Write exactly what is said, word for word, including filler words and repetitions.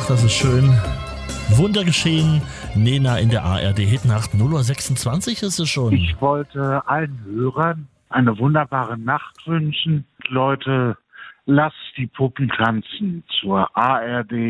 Ach, das ist schön. Wunder geschehen. Nena in der A R D-Hitnacht. null Uhr sechsundzwanzig ist es schon. Ich wollte allen Hörern eine wunderbare Nacht wünschen. Leute, lasst die Puppen tanzen zur A R D